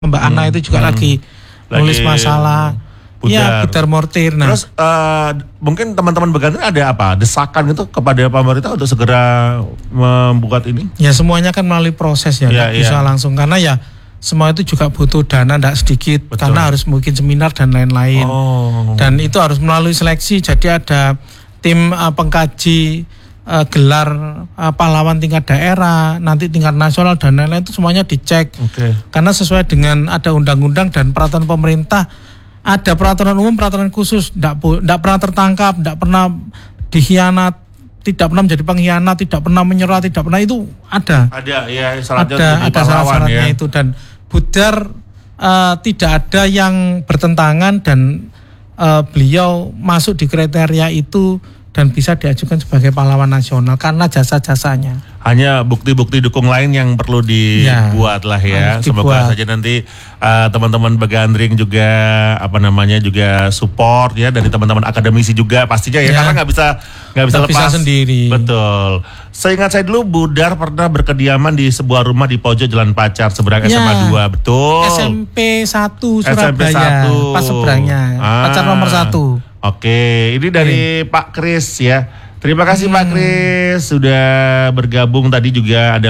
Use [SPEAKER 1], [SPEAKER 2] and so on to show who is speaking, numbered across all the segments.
[SPEAKER 1] Mbak Ana itu juga lagi nulis masalah ya Peter Mortir. Nah,
[SPEAKER 2] terus mungkin teman-teman Begandring ada apa desakan itu kepada pemerintah untuk segera membuat ini?
[SPEAKER 1] Ya semuanya kan melalui proses ya, bisa langsung karena ya semua itu juga butuh dana tidak sedikit. Betul. Karena harus mungkin seminar dan lain-lain. Dan itu harus melalui seleksi. Jadi ada tim pengkaji gelar pahlawan tingkat daerah, nanti tingkat nasional dan lain-lain itu semuanya dicek. Karena sesuai dengan ada undang-undang dan peraturan pemerintah, ada peraturan umum, peraturan khusus, tidak pernah tertangkap, tidak pernah dikhianat, tidak pernah menjadi pengkhianat, tidak pernah menyerah, tidak pernah, itu ada.
[SPEAKER 2] Ada ya syaratnya,
[SPEAKER 1] ada syarat-syaratnya ya. Itu dan Budar tidak ada yang bertentangan dan beliau masuk di kriteria itu dan bisa diajukan sebagai pahlawan nasional karena jasa-jasanya.
[SPEAKER 2] Hanya bukti-bukti dukung lain yang perlu dibuat lah ya. Semoga saja nanti teman-teman Begandring juga juga support ya, dari teman-teman akademisi juga pastinya ya, karena nggak bisa lepas
[SPEAKER 1] sendiri.
[SPEAKER 2] Betul. Seingat saya dulu Budar pernah berkediaman di sebuah rumah di pojok Jalan Pacar seberang SMA 2, betul.
[SPEAKER 1] SMP 1 Surabaya. Pas seberangnya. Pacar nomor 1.
[SPEAKER 2] Oke, ini dari Pak Kris ya. Terima kasih Pak Kris sudah bergabung. Tadi juga ada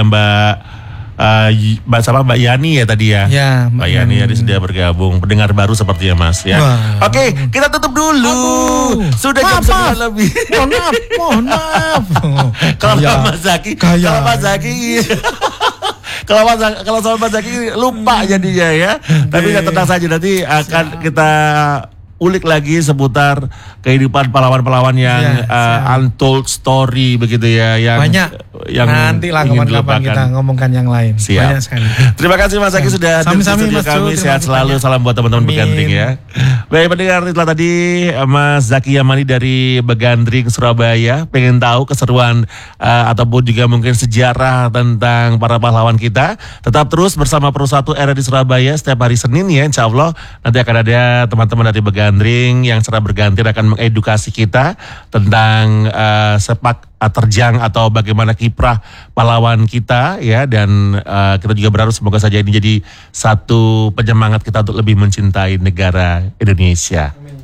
[SPEAKER 2] Mbak Yani ya tadi ya.
[SPEAKER 1] Ya,
[SPEAKER 2] Mbak Yani tadi sudah bergabung. Pendengar baru sepertinya Mas ya. Oke, kita tutup dulu. Sudah jam 9 lebih.
[SPEAKER 1] Mohon maaf.
[SPEAKER 2] Kalau Mas Zaki, kalau sama Mas Zaki lupa jadinya ya. Tapi tenang saja, nanti akan kita ulik lagi seputar kehidupan pahlawan-pahlawan yang untold story begitu ya, yang
[SPEAKER 1] banyak. Yang nanti lah kapan-kapan kita ngomongkan yang lain.
[SPEAKER 2] Siap.
[SPEAKER 1] Banyak sekali.
[SPEAKER 2] Terima kasih Mas Zaki sudah hadir di studio kami. Sehat selalu, salam buat teman-teman Begandring ya. Baik pendengar, itulah tadi Mas Zaki Yamani dari Begandring Surabaya. Pengen tahu keseruan ataupun juga mungkin sejarah tentang para pahlawan kita. Tetap terus bersama Pro 1 RRI Surabaya setiap hari Senin ya, insya Allah. Nanti akan ada teman-teman dari Begandring yang secara berganti akan mengedukasi kita tentang sepak terjang atau bagaimana kiprah pahlawan kita ya, dan kita juga berharap semoga saja ini jadi satu penyemangat kita untuk lebih mencintai negara Indonesia.